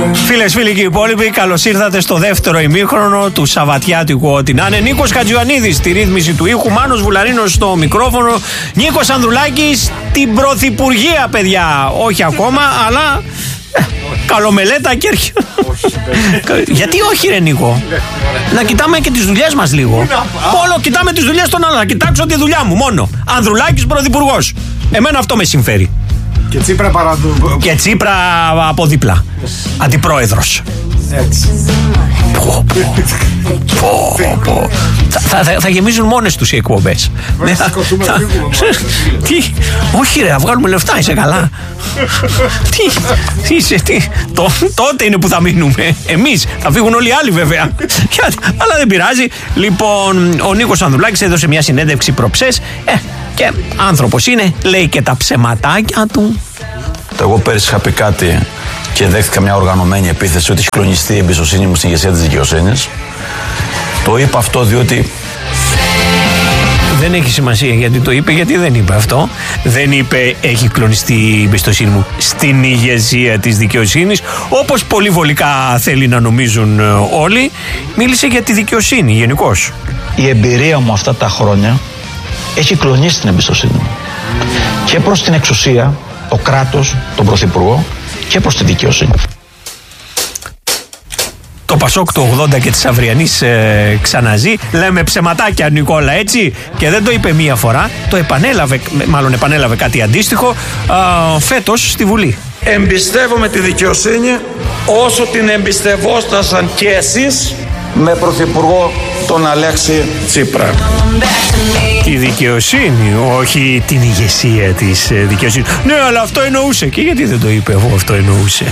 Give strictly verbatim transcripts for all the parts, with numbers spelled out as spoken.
Φίλες, φίλοι και οι υπόλοιποι, καλώς ήρθατε στο δεύτερο ημίχρονο του Σαββατιάτικου Ό,τι να είναι. Νίκος Χατζιωαννίδης στη ρύθμιση του ήχου, Μάνος Βουλαρίνος στο μικρόφωνο, Νίκος Ανδρουλάκης την πρωθυπουργία, παιδιά. Όχι ακόμα, αλλά ε, καλομελέτα και έρχεται. Γιατί όχι, ρε Νίκο? Να κοιτάμε και τις δουλειές μας λίγο. Όλο κοιτάμε τις δουλειές των άλλων. Να κοιτάξω τη δουλειά μου μόνο. Ανδρουλάκης πρωθυπουργός. Εμένα αυτό με συμφέρει. Και Τσίπρα παραδού... Και Τσίπρα από δίπλα. Αντιπρόεδρος. Έτσι. Πω, πω. Πω, πω. Θα, θα, θα γεμίζουν μόνες τους οι εκπομπές. Ναι, θα σηκωθούμε λίγο. Τι, όχι ρε, θα βγάλουμε λεφτά, είσαι καλά? Τι, τι είσαι, τι. Το, τότε είναι που θα μείνουμε. Εμείς, θα φύγουν όλοι οι άλλοι βέβαια. Αλλά δεν πειράζει. Λοιπόν, ο Νίκος Ανδρουλάκης έδωσε μια συνέντευξη προψές. Ε, και άνθρωπος είναι, λέει και τα ψεματάκια του. Εγώ πέρυσι είχα πει κάτι και δέχτηκα μια οργανωμένη επίθεση ότι έχει κλονιστεί η εμπιστοσύνη μου στην ηγεσία της δικαιοσύνης. Το είπα αυτό διότι... Δεν έχει σημασία γιατί το είπε, γιατί δεν είπε αυτό. Δεν είπε έχει κλονιστεί η εμπιστοσύνη μου στην ηγεσία της δικαιοσύνης, όπως πολύ βολικά θέλει να νομίζουν όλοι. Μίλησε για τη δικαιοσύνη γενικώς. Η εμπειρία μου αυτά τα χρόνια έχει κλονίσει την εμπιστοσύνη μου. Και προς την εξουσία, το κράτος, τον πρωθυπουργό, και προς τη δικαιοσύνη. Το Πασόκ του ογδόντα και της αυριανής ε, ξαναζεί. Λέμε ψεματάκια, Νικόλα, έτσι. Και δεν το είπε μία φορά. Το επανέλαβε, μάλλον επανέλαβε κάτι αντίστοιχο α, φέτος στη Βουλή. Εμπιστεύομαι τη δικαιοσύνη όσο την εμπιστευόσασταν και εσείς με πρωθυπουργό τον Αλέξη Τσίπρα. Τη δικαιοσύνη, όχι την ηγεσία της δικαιοσύνης. Ναι, αλλά αυτό εννοούσε. Και γιατί δεν το είπε αφού αυτό εννοούσε?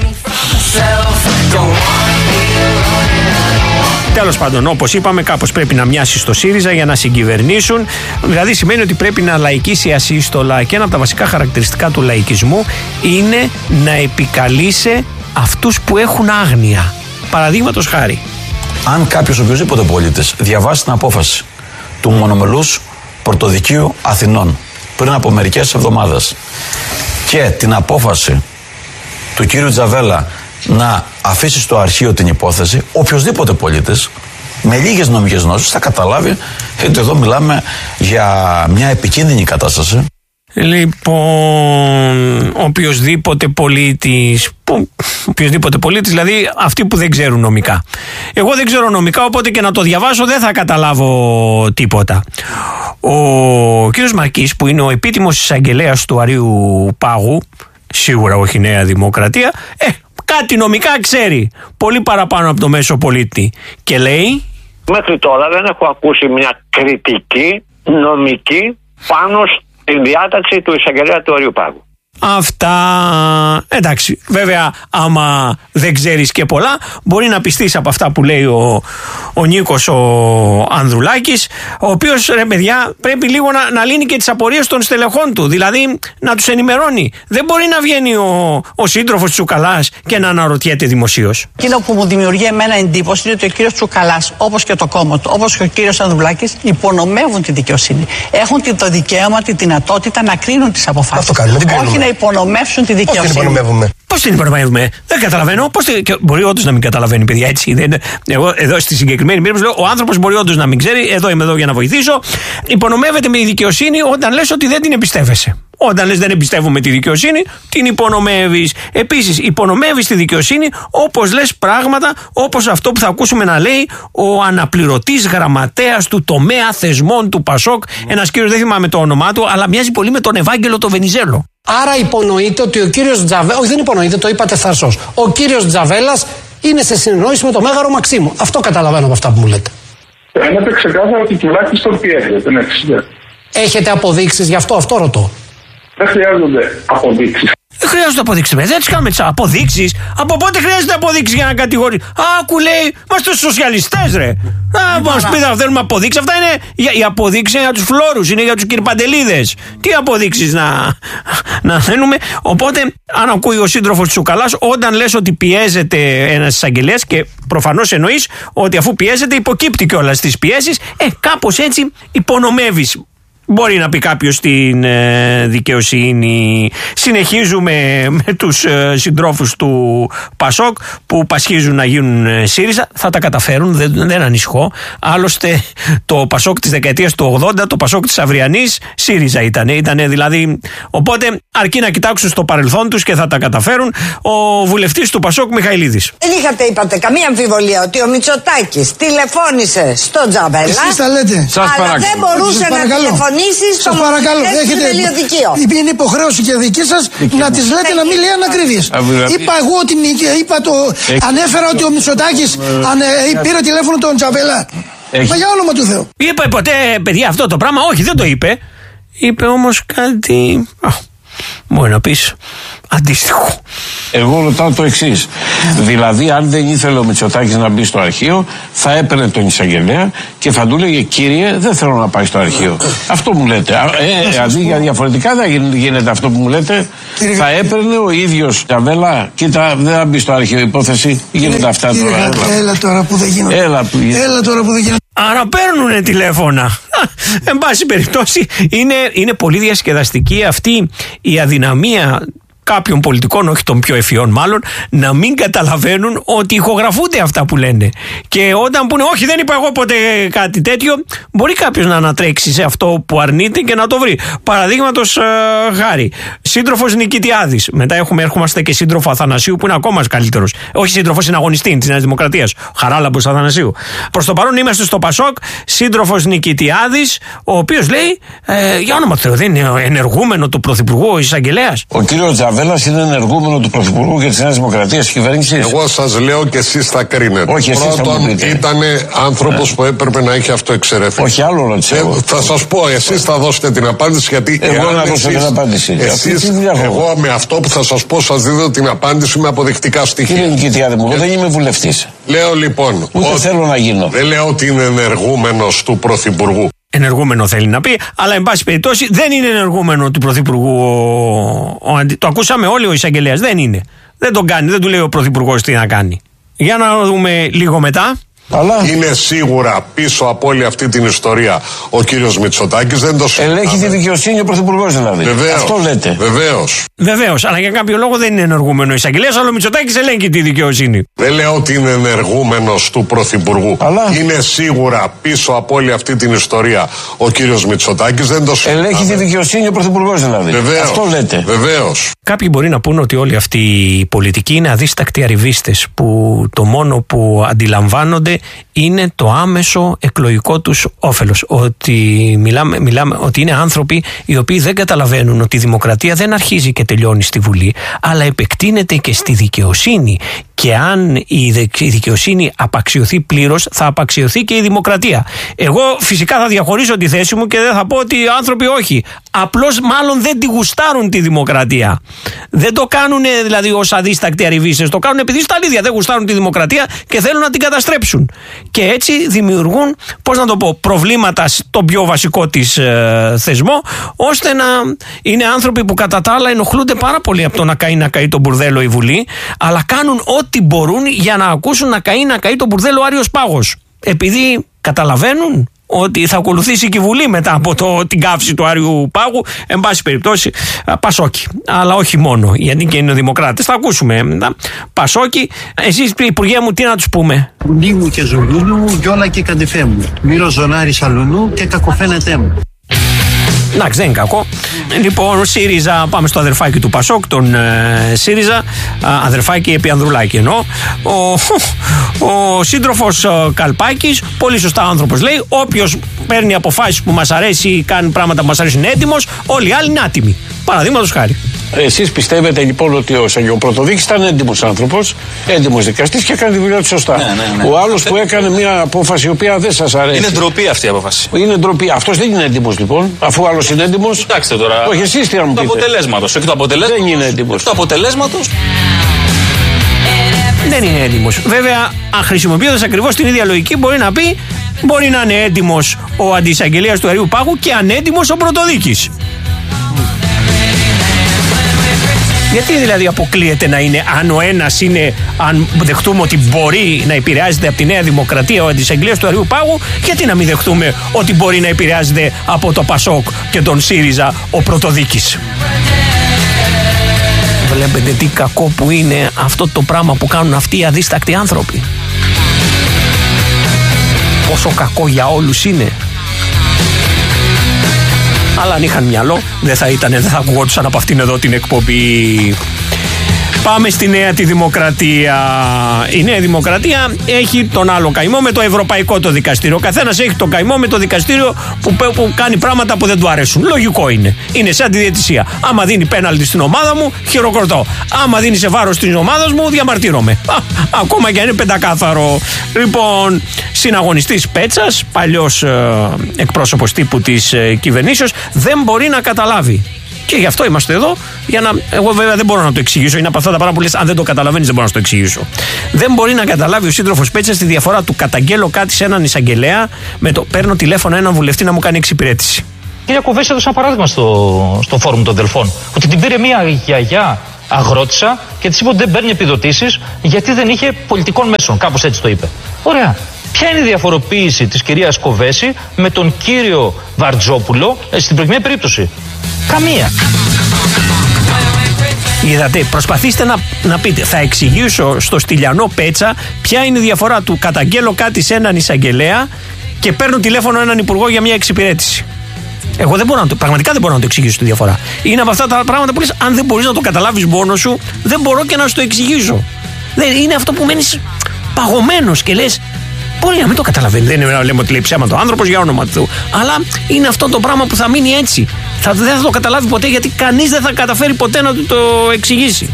Τέλος πάντων, όπως είπαμε, κάπως πρέπει να μοιάσει στο ΣΥΡΙΖΑ για να συγκυβερνήσουν. Δηλαδή σημαίνει ότι πρέπει να λαϊκίσει ασύστολα, και ένα από τα βασικά χαρακτηριστικά του λαϊκισμού είναι να επικαλείσαι αυτούς που έχουν άγνοια. Παραδείγματος χάρη, αν κάποιος οποιοσδήποτε πολίτης διαβάσει την απόφαση του μονομελούς Πρωτοδικείου Αθηνών πριν από μερικές εβδομάδες και την απόφαση του κύριου Τζαβέλα να αφήσει στο αρχείο την υπόθεση, οποιοσδήποτε πολίτης με λίγες νομικές γνώσεις θα καταλάβει ότι εδώ μιλάμε για μια επικίνδυνη κατάσταση. Λοιπόν, οποιοσδήποτε πολίτης, που, οποιοσδήποτε πολίτης, δηλαδή αυτοί που δεν ξέρουν νομικά. Εγώ δεν ξέρω νομικά, οπότε και να το διαβάσω δεν θα καταλάβω τίποτα. Ο κύριος Μαρκής, που είναι ο επίτιμος εισαγγελέας του Αρείου Πάγου, σίγουρα όχι Νέα Δημοκρατία, ε, κάτι νομικά ξέρει, πολύ παραπάνω από το μέσο πολίτη. Και λέει... Μέχρι τώρα δεν έχω ακούσει μια κριτική νομική πάνω στη διάταξη του εισαγγελέα του Αρείου Πάγου. Αυτά, εντάξει, βέβαια άμα δεν ξέρεις και πολλά μπορεί να πιστείς από αυτά που λέει ο, ο Νίκος ο Ανδρουλάκης, ο οποίος, ρε παιδιά, πρέπει λίγο να, να λύνει και τις απορίες των στελεχών του, δηλαδή να τους ενημερώνει. Δεν μπορεί να βγαίνει ο, ο σύντροφος του Τσουκαλάς και να αναρωτιέται δημοσίως. Εκείνο που μου δημιουργεί εμένα εντύπωση είναι ότι ο κύριος Τσουκαλάς, όπως και το κόμμα του, όπως και ο κύριος Ανδρουλάκης, υπονομεύουν τη δικαιοσύνη. Έχουν το δικαίωμα, τη δυνατότητα να κρίνουν τις αποφάσεις. Αυτό κάνουμε, δεν όχι να υπονομεύσουν τη δικαιοσύνη. Πώς την υπονομεύουμε? Πώς την υπονομεύουμε? Δεν καταλαβαίνω. Πώς την... Μπορεί όντως να μην καταλαβαίνει, παιδιά, έτσι. Δεν... Εγώ εδώ στη συγκεκριμένη περίπτωση λέω: ο άνθρωπος μπορεί όντως να μην ξέρει. Εδώ είμαι εδώ για να βοηθήσω. Υπονομεύεται με η δικαιοσύνη όταν λες ότι δεν την εμπιστεύεσαι. Όταν λες δεν εμπιστεύομαι τη δικαιοσύνη, την υπονομεύεις. Επίσης, υπονομεύεις τη δικαιοσύνη όπως λες πράγματα όπως αυτό που θα ακούσουμε να λέει ο αναπληρωτής γραμματέας του τομέα θεσμών του Πασόκ. Ένας κύριος, δεν θυμάμαι το όνομά του, αλλά μοιάζει πολύ με τον Ευάγγελο το Βενιζέλο. Άρα υπονοείται ότι ο κύριος Τζαβέλας, όχι δεν υπονοείται, το είπατε θαρσός, ο κύριος Τζαβέλας είναι σε συνεννόηση με το Μέγαρο Μαξίμου. Αυτό καταλαβαίνω από αυτά που μου λέτε. Φαίνεται ξεκάθαρα ότι τουλάχιστον πιέζεται. Ναι, έχετε αποδείξεις γι' αυτό, αυτό ρωτώ. Δεν χρειάζονται αποδείξεις. Δεν χρειάζονται αποδείξεις, δεν τις κάνουμε τις αποδείξεις. Από πότε χρειάζεται αποδείξεις για να κατηγορεί? Άκου, λέει, είμαστε σοσιαλιστές, ρε. Α, μας πει θα θέλουμε αποδείξεις. Αυτά είναι, οι αποδείξεις είναι για τους φλόρους, είναι για τους κυρπαντελίδες. Τι αποδείξεις να, να θέλουμε? Οπότε, αν ακούει ο σύντροφος του Τσουκαλάς, όταν λες ότι πιέζεται ένας εισαγγελέας, και προφανώς εννοείς ότι αφού πιέζεται, υποκύπτει κιόλας στις πιέσεις, ε, κάπως έτσι υπονομεύεις. Μπορεί να πει κάποιος στην ε, δικαιοσύνη. Συνεχίζουμε με τους ε, συντρόφους του Πασόκ που πασχίζουν να γίνουν ε, ΣΥΡΙΖΑ. Θα τα καταφέρουν, δεν, δεν ανησυχώ. Άλλωστε το Πασόκ της δεκαετίας του ογδόντα, το Πασόκ της αυριανής, ΣΥΡΙΖΑ ήτανε. ήτανε δηλαδή, οπότε αρκεί να κοιτάξουν στο παρελθόν τους και θα τα καταφέρουν. Ο βουλευτής του Πασόκ Μιχαηλίδης. Δεν είχατε, είπατε, καμία αμφιβολία ότι ο Μητσοτάκης τηλεφώνησε στον Τζαβέλα. Εσείς τα λέτε. Σας αλλά παρακαλώ. Δεν μπορούσε να τηλεφωνήσει στο μελιοδικείο. Είναι υποχρέωση και δική σας να τις λέτε να μην λέει ανακριβείς. Είπα εγώ ότι είπα το, ανέφερα ότι ο Μητσοτάκης πήρε τηλέφωνο τον Τζαβέλα. Μα για όνομα του Θεού. Είπε ποτέ, παιδιά, αυτό το πράγμα? Όχι, δεν το είπε. Είπε όμως κάτι. Μπορεί να πεις αντίστοιχο. Εγώ ρωτάω το εξής. Δηλαδή, αν δεν ήθελε ο Μητσοτάκης να μπει στο αρχείο, θα έπαιρνε τον εισαγγελέα και θα του λέγε: κύριε, δεν θέλω να πάει στο αρχείο. Αυτό μου λέτε. Ε, ε, αντί για διαφορετικά δεν γίνεται αυτό που μου λέτε. Κύριε, θα έπαιρνε ο ίδιος Τζαβέλα. Κοίτα, δεν θα μπει στο αρχείο υπόθεση. Γίνονται αυτά κύριε, τώρα. Έλα, έλα τώρα που δεν γίνονται. Έλα, που... έλα τώρα που δεν γίνονται. Άρα παίρνουνε τηλέφωνα. Εν πάση περιπτώσει, είναι, είναι πολύ διασκεδαστική αυτή η αδυναμία κάποιων πολιτικών, όχι των πιο ευφυών μάλλον, να μην καταλαβαίνουν ότι ηχογραφούνται αυτά που λένε. Και όταν πούνε όχι, δεν είπα εγώ ποτέ κάτι τέτοιο, μπορεί κάποιος να ανατρέξει σε αυτό που αρνείται και να το βρει. Παραδείγματος ε, χάρη, σύντροφος Νικητιάδης. Μετά έχουμε, έρχομαστε και σύντροφο Αθανασίου που είναι ακόμα καλύτερος. Όχι σύντροφος, συναγωνιστή της Νέας Δημοκρατίας. Χαράλαμπος Αθανασίου. Προς το παρόν είμαστε στο Πασόκ, σύντροφος Νικητιάδης, ο οποίος λέει ε, για όνομα του Θεού, δεν είναι ενεργούμενο του Πρωθυπουργού ο εισαγγελέας? Ο κύριος Τζαβέλας είναι ενεργούμενο του Πρωθυπουργού και της Νέας Δημοκρατίας της κυβέρνησης. Εγώ σας λέω και εσείς θα κρίνετε. Όχι, εσείς Πρώτον, ήταν άνθρωπος ε. που έπρεπε να έχει αυτοεξερευνηθεί. Όχι, άλλο ρώτησα. Ε, θα σας πω, εσείς θα δώσετε την απάντηση, γιατί εγώ να δώσω την απάντηση. Εσείς, εγώ με αυτό που θα σας πω, σας δίδω την απάντηση με αποδεικτικά στοιχεία. Κύριε Νικητιάδη μου, εγώ δεν είμαι βουλευτής. Λέω λοιπόν. Ούτε ότι θέλω να γίνω. Δεν λέω ότι είναι ενεργούμενος του Πρωθυπουργού. Ενεργούμενο θέλει να πει, αλλά εν πάση περιπτώσει δεν είναι ενεργούμενο του Πρωθυπουργού. Ο, ο, το ακούσαμε όλοι, ο εισαγγελέας δεν είναι. Δεν τον κάνει, δεν του λέει ο Πρωθυπουργός τι να κάνει. Για να δούμε λίγο μετά. Αλλά... είναι σίγουρα πίσω από όλη αυτή την ιστορία ο κύριος Μητσοτάκης, δεν το συζητάμε. Ελέγχει τη δικαιοσύνη ο Πρωθυπουργός δηλαδή. Βεβαίως. Αυτό λέτε. Βεβαίως. Βεβαίως, αλλά για κάποιο λόγο δεν είναι ενεργούμενο ο εισαγγελέας, αλλά ο Μητσοτάκης ελέγχει τη δικαιοσύνη. Δεν λέω ότι είναι ενεργούμενος του Πρωθυπουργού. Αλλά... είναι σίγουρα πίσω από όλη αυτή την ιστορία ο κύριος Μητσοτάκης, δεν το συζητάμε. Ελέγχει τη δικαιοσύνη ο Πρωθυπουργός δηλαδή. Βεβαίως. Αυτό λέτε. Βεβαίως. Κάποιοι μπορεί να πούνε ότι όλοι αυτοί οι πολιτικοί είναι αδίστακτοι arrivistες που το μόνο που αντιλαμβάνονται είναι το άμεσο εκλογικό τους όφελος. Ότι μιλάμε, μιλάμε, ότι είναι άνθρωποι οι οποίοι δεν καταλαβαίνουν ότι η δημοκρατία δεν αρχίζει και τελειώνει στη Βουλή, αλλά επεκτείνεται και στη δικαιοσύνη. Και αν η δικαιοσύνη απαξιωθεί πλήρως, θα απαξιωθεί και η δημοκρατία. Εγώ φυσικά θα διαχωρίσω τη θέση μου και δεν θα πω ότι οι άνθρωποι όχι. Απλώς μάλλον δεν τη γουστάρουν τη δημοκρατία. Δεν το κάνουν δηλαδή ως αδίστακτοι arrivistες. Το κάνουν επειδή στα αλήθεια δεν γουστάρουν τη δημοκρατία και θέλουν να την καταστρέψουν. Και έτσι δημιουργούν, πώς να το πω, προβλήματα στον πιο βασικό της ε, θεσμό, ώστε να είναι άνθρωποι που κατά τα άλλα ενοχλούνται πάρα πολύ από το να καεί να καεί τον μπουρδέλο η Βουλή, αλλά κάνουν ό,τι μπορούν για να ακούσουν να καεί να καεί τον μπουρδέλο ο Άριος Πάγος. Επειδή καταλαβαίνουν ότι θα ακολουθήσει και η Βουλή μετά από το, την καύση του Άριου Πάγου, εν πάση περιπτώσει Πασόκι. Αλλά όχι μόνο, γιατί και είναι δημοκράτες. Θα ακούσουμε Πασόκι. Εσείς, Υπουργέ μου, τι να τους πούμε? Κουνί μου και ζουλούνι μου, γιόλα και καντεφέ μου. Μύρο ζωνάρι σαλουνού και κακοφαίνετέ μου. Εντάξει, δεν είναι κακό. Λοιπόν, ο ΣΥΡΙΖΑ, πάμε στο αδερφάκι του Πασόκ, τον ε, ΣΥΡΙΖΑ, α, αδερφάκι επί Ανδρουλάκη εννοώ. Ο, ο σύντροφος ο Καλπάκης, πολύ σωστά άνθρωπος λέει, όποιος παίρνει αποφάσεις που μας αρέσει ή κάνει πράγματα που μας αρέσουν είναι έτοιμος, όλοι οι άλλοι είναι άτιμοι. Παραδείγματος χάρη. Εσείς πιστεύετε λοιπόν ότι ο, ο πρωτοδίκης ήταν έντιμος άνθρωπος, έντιμος δικαστής και έκανε τη δουλειά του σωστά. Ναι, ναι, ναι. Ο άλλος που έκανε μια απόφαση η οποία δεν σας αρέσει. Είναι ντροπή αυτή η απόφαση. Είναι ντροπή. Αυτός δεν είναι έντιμος λοιπόν, αφού ο άλλος είναι έντιμος. Κοιτάξτε τώρα. Όχι, εσείς τι να μου πείτε. Το αποτελέσματος. Όχι το αποτελέσματος. Δεν είναι έντιμος. Το αποτελέσματος. Δεν είναι έντιμος. Βέβαια, αν χρησιμοποιώντας ακριβώς την ίδια λογική, μπορεί να πει μπορεί να είναι έντιμος ο αντισαγγελέας του Αρίου Πάγου και ανέντιμος ο πρωτοδίκης. Γιατί δηλαδή αποκλείεται να είναι, αν ο ένας είναι, αν δεχτούμε ότι μπορεί να επηρεάζεται από τη Νέα Δημοκρατία, ο αντισαγγελέας του Αριού Πάγου, γιατί να μην δεχτούμε ότι μπορεί να επηρεάζεται από το Πασόκ και τον ΣΥΡΙΖΑ ο Πρωτοδίκης? Βλέπετε τι κακό που είναι αυτό το πράγμα που κάνουν αυτοί οι αδίστακτοι άνθρωποι. Πόσο κακό για όλους είναι. Αλλά αν είχαν μυαλό δεν θα ήταν, δεν θα ακουγόντουσαν από αυτήν εδώ την εκπομπή. Πάμε στη Νέα τη Δημοκρατία. Η Νέα Δημοκρατία έχει τον άλλο καημό με το Ευρωπαϊκό το δικαστήριο. Ο καθένας έχει τον καημό με το δικαστήριο που, που κάνει πράγματα που δεν του αρέσουν. Λογικό είναι. Είναι σαν τη διαιτησία. Άμα δίνει πέναλτι στην ομάδα μου, χειροκροτώ. Άμα δίνει σε βάρος της ομάδας μου, διαμαρτύρομαι. Α, ακόμα και αν είναι πεντακάθαρο. Λοιπόν, συναγωνιστής Πέτσας, παλιός ε, εκπρόσωπος τύπου της ε, κυβερνήσεως, δεν μπορεί να καταλάβει. Και γι' αυτό είμαστε εδώ, για να. Εγώ βέβαια δεν μπορώ να το εξηγήσω. Είναι από αυτά τα πράγματα που λες, αν δεν το καταλαβαίνεις, δεν μπορώ να το εξηγήσω. Δεν μπορεί να καταλάβει ο σύντροφος Πέτσας τη διαφορά του καταγγέλω κάτι σε έναν εισαγγελέα με το παίρνω τηλέφωνο έναν βουλευτή να μου κάνει εξυπηρέτηση. Κυρία Κοβέση, έδωσα ένα παράδειγμα στο, στο φόρουμ των Δελφών. Ότι την πήρε μια γιαγιά αγρότησα και της είπε ότι δεν παίρνει επιδοτήσεις γιατί δεν είχε πολιτικών μέσων. Κάπως έτσι το είπε. Ωραία. Ποια είναι η διαφοροποίηση της κυρίας Κοβέση με τον κύριο Βαρτζόπουλο στην προηγούμενη περίπτωση? Καμία. Είδατε, προσπαθήστε να, να πείτε. Θα εξηγήσω στο Στυλιανό Πέτσα ποια είναι η διαφορά του καταγγέλω κάτι σε έναν εισαγγελέα και παίρνω τηλέφωνο έναν υπουργό για μια εξυπηρέτηση. Εγώ δεν μπορώ να το, πραγματικά δεν μπορώ να το εξηγήσω τη διαφορά. Είναι από αυτά τα πράγματα που λες, αν δεν μπορείς να το καταλάβεις μόνος σου, δεν μπορώ και να σου το εξηγήσω. Δεν, είναι αυτό που μένεις παγωμένος και λες, μπορεί να μην το καταλαβαίνει. Δεν είναι να λέμε ότι λέει ψέματα ο άνθρωπος για όνομα του. Αλλά είναι αυτό το πράγμα που θα μείνει έτσι. Θα, δεν θα το καταλάβει ποτέ γιατί κανείς δεν θα καταφέρει ποτέ να του το εξηγήσει.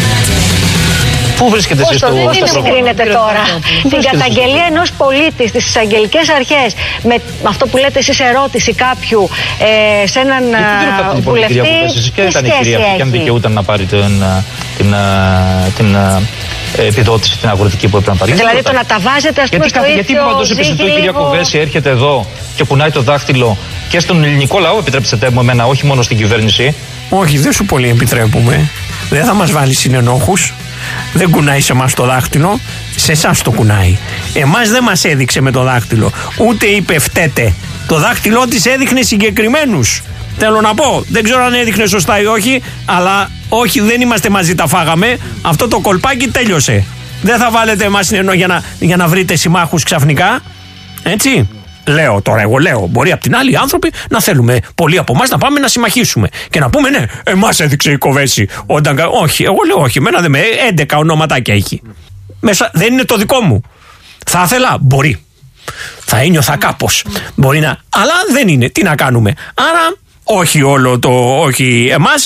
Πού βρίσκεται εσείς στο πρόγραμμα? Πώς το κρίνετε τώρα την καταγγελία ενός πολίτη στις εισαγγελικές αρχές με αυτό που λέτε εσείς ερώτηση κάποιου ε, σε έναν uh, βουλευτή? Ποια ήταν η κυρία που αν δικαιούταν να πάρει την, την, την, την επιδότηση την αγροτική που έπρεπε να πάρει? Δηλαδή το να τα βάζετε ας πούμε στο ίδιο γιατί παντός επιστητού η κυρία Κοβέση έρχεται εδώ και κουνάει το δάχτυλο και στον ελληνικό λαό, επιτρέψτε μου εμένα, όχι μόνο στην κυβέρνηση? Όχι, δεν σου πολύ επιτρέπουμε. Δεν θα μας βάλει συνενόχους. Δεν κουνάει σε εμάς το δάχτυλο, σε εσάς το κουνάει. Εμάς δεν μας έδειξε με το δάχτυλο. Ούτε είπε φταίτε. Το δάχτυλό της έδειχνε συγκεκριμένους. Θέλω να πω, δεν ξέρω αν έδειχνε σωστά ή όχι, αλλά όχι, δεν είμαστε μαζί, τα φάγαμε. Αυτό το κολπάκι τέλειωσε. Δεν θα βάλετε εμάς συνενό για να, για να βρείτε συμμάχους ξαφνικά. Έτσι. Λέω τώρα, εγώ λέω, μπορεί απ' την άλλη οι άνθρωποι να θέλουμε πολλοί από εμάς να πάμε να συμμαχίσουμε και να πούμε ναι, εμάς έδειξε η Κοβέση. Όταν... Όχι, εγώ λέω όχι, εμένα δεν με έντεκα ονοματάκια έχει. Μέσα δεν είναι το δικό μου. Θα ήθελα, μπορεί. Θα ένιωθα κάπως. Μπορεί να. Αλλά δεν είναι. Τι να κάνουμε. Άρα, όχι όλο το. Όχι εμάς,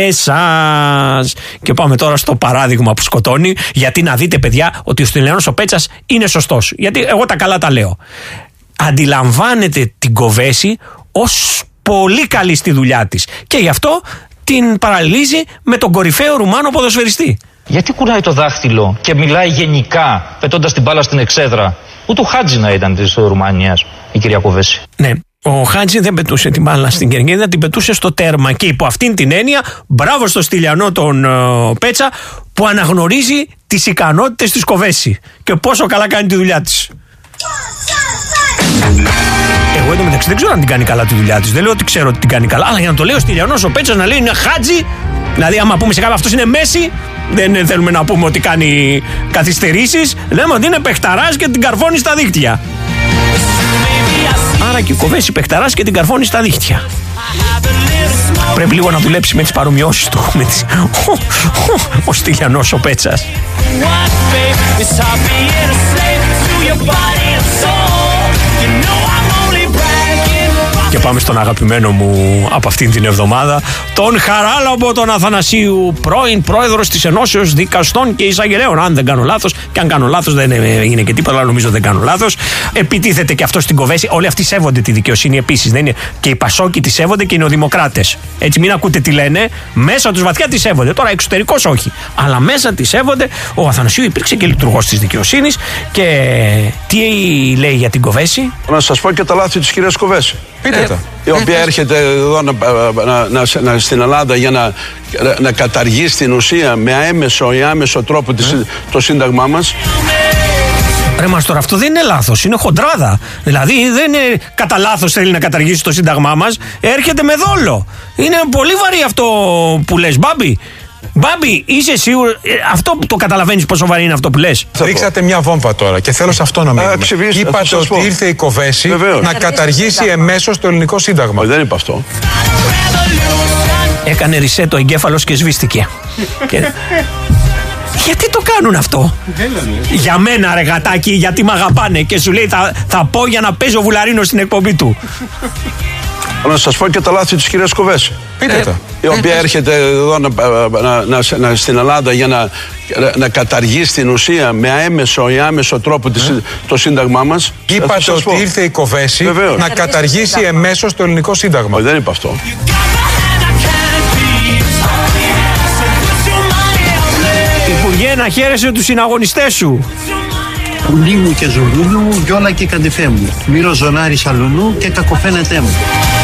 εσάς. Και πάμε τώρα στο παράδειγμα που σκοτώνει. Γιατί να δείτε, παιδιά, ότι ο Στυλιανός ο Πέτσας είναι σωστός. Γιατί εγώ τα καλά τα λέω. Αντιλαμβάνεται την Κοβέση ως πολύ καλή στη δουλειά της και γι' αυτό την παραλληλίζει με τον κορυφαίο Ρουμάνο ποδοσφαιριστή. Γιατί κουνάει το δάχτυλο και μιλάει γενικά πετώντας την μπάλα στην εξέδρα? Ούτε ο Χάτζη να ήταν της Ρουμανίας η κυρία Κοβέση. Ναι, ο Χάτζη δεν πετούσε την μπάλα στην κερκίδα, την πετούσε στο τέρμα και υπό αυτήν την έννοια μπράβο στο Στυλιανό τον uh, Πέτσα που αναγνωρίζει τις ικανότητες της Κοβέση και πόσο καλά κάνει τη δουλειά της. Εγώ εντωμεταξύ δεν ξέρω αν την κάνει καλά τη δουλειά της. Δεν λέω ότι ξέρω ότι την κάνει καλά. Αλλά για να το λέω ο Στυλιανός ο Πέτσας να λέει είναι Χάτζη. Δηλαδή, άμα πούμε σε κάποιον αυτός είναι Μέση, δεν θέλουμε να πούμε ότι κάνει καθυστερήσεις. Λέμε ότι είναι παιχταράς και την καρφώνει στα δίχτυα. Άρα και η Κοβέση παιχταράς και την καρφώνει στα δίχτυα. Πρέπει λίγο να δουλέψει με τις παρομοιώσεις του. Με τις... Ο, ο, ο Στυλιανός ο Πέτσας. Και πάμε στον αγαπημένο μου από αυτήν την εβδομάδα, τον Χαράλαμπο τον Αθανασίου, πρώην πρόεδρος της Ενώσεως Δικαστών και Εισαγγελέων. Αν δεν κάνω λάθος, και αν κάνω λάθος δεν είναι και τίποτα, αλλά νομίζω δεν κάνω λάθος. Επιτίθεται και αυτό στην Κοβέση. Όλοι αυτοί σέβονται τη δικαιοσύνη επίσης. Δεν είναι. Και οι Πασόκοι τη σέβονται και οι Νεοδημοκράτες. Έτσι, μην ακούτε τι λένε. Μέσα τους βαθιά τη σέβονται. Τώρα εξωτερικώς όχι. Αλλά μέσα τη σέβονται. Ο Αθανασίου υπήρξε και λειτουργός της δικαιοσύνης. Και τι λέει για την Κοβέση? Να σας πω και τα λάθη της κυρίας Κοβέση. Πείτε Η οποία έρχεται εδώ να, να, να, να, στην Ελλάδα για να, να καταργήσει την ουσία με έμεσο ή άμεσο τρόπο της, mm. το Σύνταγμά μας. Ρε μας τώρα, αυτό δεν είναι λάθος, είναι χοντράδα. Δηλαδή δεν είναι κατά λάθος θέλει να καταργήσει το Σύνταγμά μας, έρχεται με δόλο. Είναι πολύ βαρύ αυτό που λες, Μπάμπη. Μπάμπη, είσαι σίγουρο, αυτό το καταλαβαίνεις πόσο βαρύ είναι αυτό που λες? Ρίξατε μια βόμβα τώρα και θέλω σε αυτό να μείνουμε. Είπατε ότι ήρθε η Κοβέση Βεβαίως. να καταργήσει εμέσως το ελληνικό Σύνταγμα. Δεν είπα αυτό. Έκανε ρισέ το εγκέφαλος και σβήστηκε. και... Γιατί το κάνουν αυτό? Για μένα ρε γατάκι, γιατί μ' αγαπάνε και σου λέει θα, θα πω για να παίζει ο Βουλαρίνος στην εκπομπή του. Να σας πω και τα λάθη της κυρίας Κοβέση. Πείτε τα. Η οποία έρχεται εδώ να, να, να, να, στην Ελλάδα για να, να καταργήσει την ουσία με έμεσο ή άμεσο τρόπο της, mm. το Σύνταγμά μας. Είπατε ότι πω. ήρθε η Κοβέση Βεβαίως. να καταργήσει εμέσως το ελληνικό Σύνταγμα. Όχι, δεν είπα αυτό. Υπουργέ, να χαίρεσαι τους συναγωνιστές σου. Πουλί μου και ζουλούλου μου, γιόλα και καντιφέ μου. Μύρο ζωνάρι σαλουνού και κακοφαίνετέ μου.